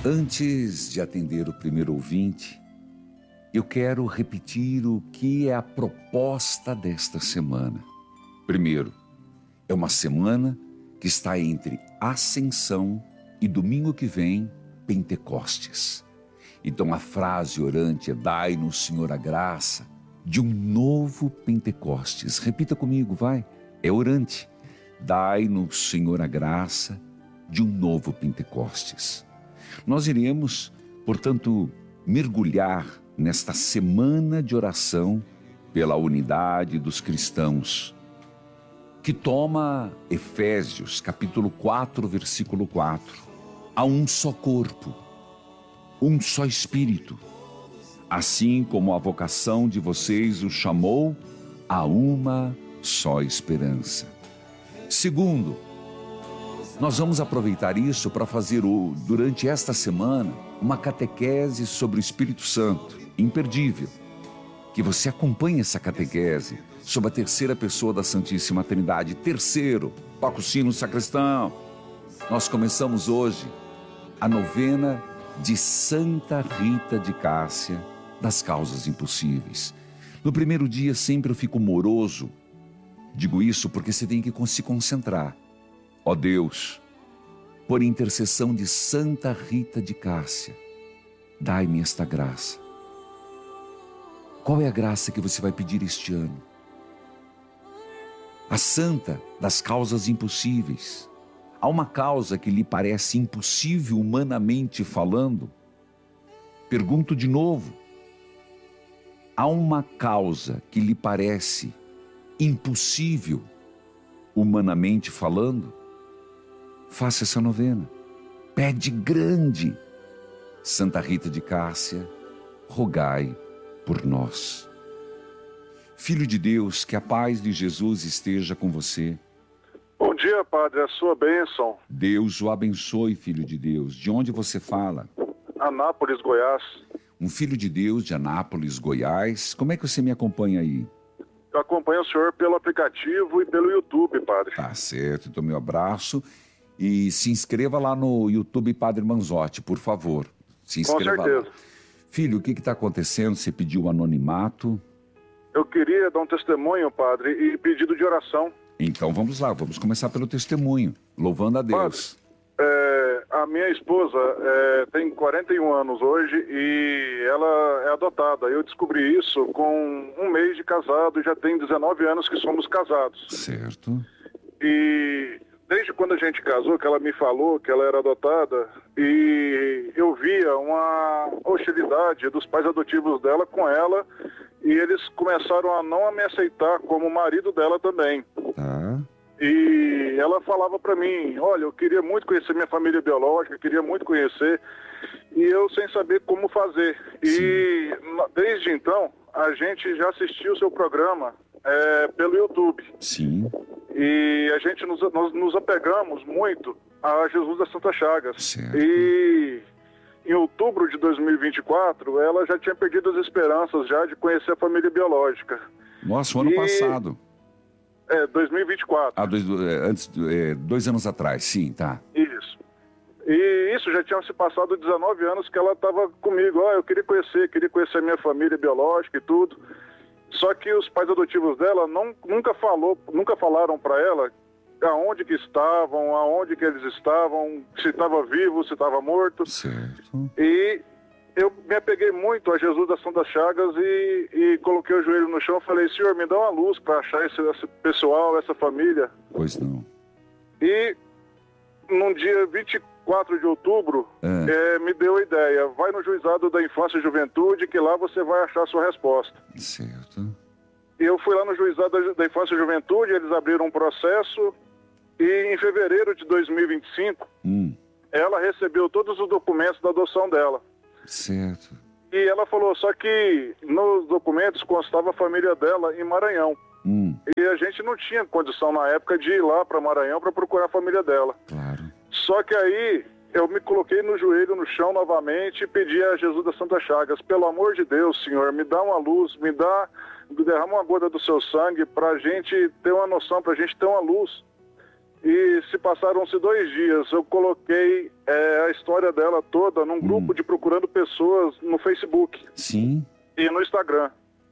Antes de atender o primeiro ouvinte, eu quero repetir o que é a proposta desta semana. Primeiro, é uma semana que está entre Ascensão e domingo que vem, Pentecostes. Então a frase orante é: dai-nos, Senhor, a graça de um novo Pentecostes. Repita comigo, vai. É orante. Dai-nos, Senhor, a graça de um novo Pentecostes. Nós iremos, portanto, mergulhar nesta semana de oração pela unidade dos cristãos, que toma Efésios, capítulo 4, versículo 4. Há um só corpo, um só Espírito, assim como a vocação de vocês o chamou a uma só esperança. Segundo, nós vamos aproveitar isso para fazer durante esta semana uma catequese sobre o Espírito Santo, imperdível. Que você acompanhe essa catequese sobre a terceira pessoa da Santíssima Trindade. Terceiro, toca o sino, sacristão. Nós começamos hoje a novena de Santa Rita de Cássia, das causas impossíveis. No primeiro dia sempre eu fico moroso. Digo isso porque você tem que se concentrar. Ó Deus, por intercessão de Santa Rita de Cássia, dai-me esta graça. Qual é a graça que você vai pedir este ano? A santa das causas impossíveis. Há uma causa que lhe parece impossível humanamente falando? Pergunto de novo. Há uma causa que lhe parece impossível humanamente falando? Faça essa novena. Pede grande. Santa Rita de Cássia, rogai por nós. Filho de Deus, que a paz de Jesus esteja com você. Bom dia, Padre, a sua bênção. Deus o abençoe, filho de Deus. De onde você fala? Anápolis, Goiás. Um filho de Deus de Anápolis, Goiás. Como é que você me acompanha aí? Eu acompanho o senhor pelo aplicativo e pelo YouTube, Padre. Tá certo, então meu abraço. E se inscreva lá no YouTube Padre Manzotti, por favor. Se inscreva. Com certeza. Lá. Filho, o que está acontecendo? Você pediu anonimato? Eu queria dar um testemunho, Padre, e pedido de oração. Então vamos lá, vamos começar pelo testemunho, louvando a Deus. Padre, a minha esposa tem 41 anos hoje e ela é adotada. Eu descobri isso com um mês de casado e já tem 19 anos que somos casados. Certo. E desde quando a gente casou, que ela me falou que ela era adotada, e eu via uma hostilidade dos pais adotivos dela com ela, e eles começaram a não me aceitar como marido dela também. Tá. E ela falava pra mim: olha, eu queria muito conhecer minha família biológica, queria muito conhecer, e eu sem saber como fazer. Sim. E desde então, a gente já assistiu o seu programa pelo YouTube. Sim. E a gente nós nos apegamos muito a Jesus das Santas Chagas. Certo. E em outubro de 2024, ela já tinha perdido as esperanças já de conhecer a família biológica. Nossa, o ano passado. 2024. Antes, 2 anos atrás, sim, tá. Isso. E isso já tinha se passado 19 anos que ela estava comigo. Eu queria conhecer a minha família biológica e tudo. Só que os pais adotivos dela nunca falaram para ela aonde que estavam, aonde que eles estavam, se estava vivo, se estava morto. Certo. E eu me apeguei muito a Jesus das Santas Chagas e coloquei o joelho no chão e falei: Senhor, me dá uma luz para achar esse pessoal, essa família. Pois não. E num dia 24 de outubro, me deu a ideia: vai no Juizado da Infância e Juventude, que lá você vai achar a sua resposta. Certo. Eu fui lá no Juizado da Infância e Juventude, eles abriram um processo, e em fevereiro de 2025, ela recebeu todos os documentos da adoção dela. Certo. E ela falou, só que nos documentos constava a família dela em Maranhão. E a gente não tinha condição na época de ir lá para Maranhão para procurar a família dela. Claro. Só que aí eu me coloquei no joelho no chão novamente e pedi a Jesus das Santas Chagas: pelo amor de Deus, Senhor, me dá uma luz, derrama uma gota do seu sangue para a gente ter uma noção, para a gente ter uma luz. E se passaram-se 2 dias, eu coloquei a história história dela toda num grupo de procurando pessoas no Facebook. Sim. E no Instagram.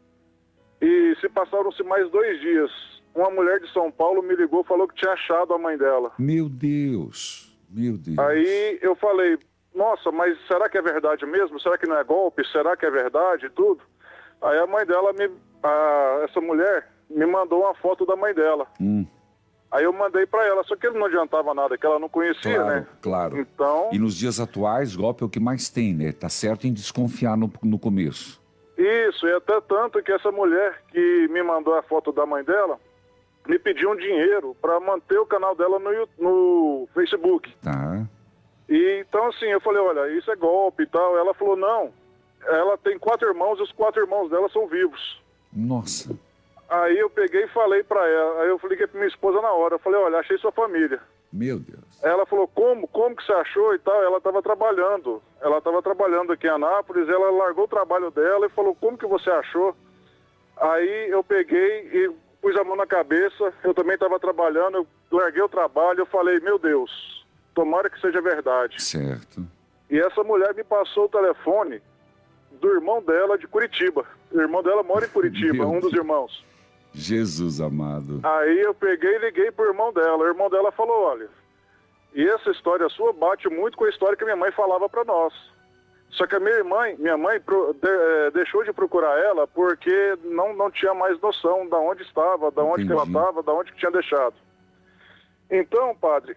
E se passaram-se mais 2 dias. Uma mulher de São Paulo me ligou, falou que tinha achado a mãe dela. Meu Deus, meu Deus. Aí eu falei, nossa, mas será que é verdade mesmo? Será que não é golpe? Será que é verdade e tudo? Aí a mãe dela, essa mulher, me mandou uma foto da mãe dela. Aí eu mandei pra ela, só que não adiantava nada, que ela não conhecia, Claro, né? claro. Então... E nos dias atuais, golpe é o que mais tem, né? Tá certo em desconfiar no começo. Isso, e até tanto que essa mulher que me mandou a foto da mãe dela, me pediu um dinheiro para manter o canal dela no Facebook. Tá. E então assim, eu falei, olha, isso é golpe e tal. Ela falou, não, ela tem 4 irmãos e os 4 irmãos dela são vivos. Nossa. Aí eu peguei e falei para ela, aí eu liguei para minha esposa na hora, eu falei, olha, achei sua família. Meu Deus. Ela falou, como que você achou e tal? Ela estava trabalhando aqui em Anápolis, ela largou o trabalho dela e falou, como que você achou? Aí eu peguei e pus a mão na cabeça, eu também estava trabalhando, eu larguei o trabalho, eu falei, meu Deus, tomara que seja verdade. Certo. E essa mulher me passou o telefone do irmão dela de Curitiba. O irmão dela mora em Curitiba, um dos irmãos. Jesus amado. Aí eu peguei e liguei pro irmão dela. O irmão dela falou, olha, e essa história sua bate muito com a história que minha mãe falava para nós. Só que a minha mãe deixou de procurar ela porque não tinha mais noção de onde estava, de onde que ela estava, de onde que tinha deixado. Então, padre,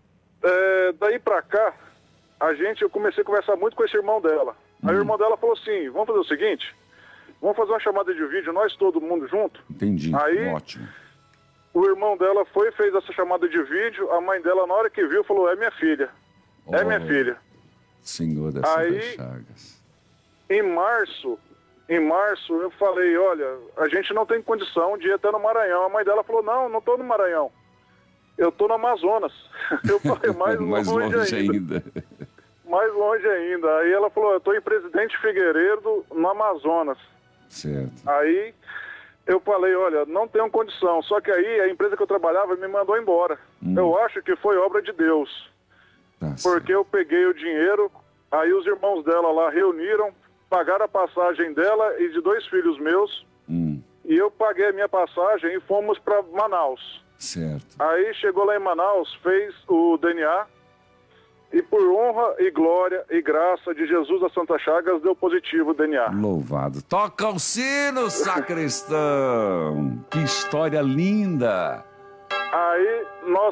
daí pra cá, eu comecei a conversar muito com esse irmão dela. Aí o irmão dela falou assim, vamos fazer o seguinte, vamos fazer uma chamada de vídeo, nós todo mundo junto. Entendi, aí, ótimo. O irmão dela fez essa chamada de vídeo, a mãe dela, na hora que viu, falou, é minha filha, é minha filha. Senhor das Santas Chagas. Em março, eu falei, olha, a gente não tem condição de ir até no Maranhão. A mãe dela falou, não estou no Maranhão, eu estou no Amazonas. Eu falei, mais longe ainda. Mais longe ainda. Aí ela falou, eu estou em Presidente Figueiredo, no Amazonas. Certo. Aí eu falei, olha, não tenho condição. Só que aí a empresa que eu trabalhava me mandou embora. Eu acho que foi obra de Deus. Tá porque eu peguei o dinheiro, aí os irmãos dela lá reuniram, pagaram a passagem dela e de 2 filhos meus. E eu paguei a minha passagem e fomos para Manaus. Certo. Aí chegou lá em Manaus, fez o DNA. E por honra e glória e graça de Jesus das Santas Chagas, deu positivo o DNA. Louvado. Toca o sino, sacristão! Que história linda! Aí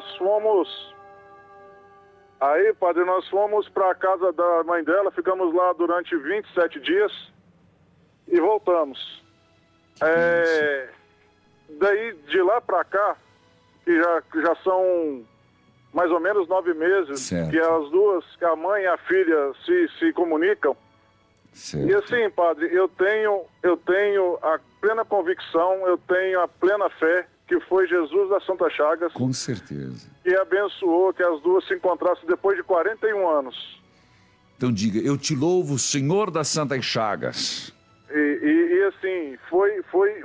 padre, nós fomos para a casa da mãe dela, ficamos lá durante 27 dias e voltamos. Daí, de lá para cá, que já são... mais ou menos 9 meses, certo. Que as duas, que a mãe e a filha se comunicam. Certo. E assim, padre, eu tenho a plena convicção, eu tenho a plena fé que foi Jesus das Santas Chagas. Com certeza. Que abençoou que as duas se encontrassem depois de 41 anos. Então diga, eu te louvo, Senhor das Santas Chagas. E assim, foi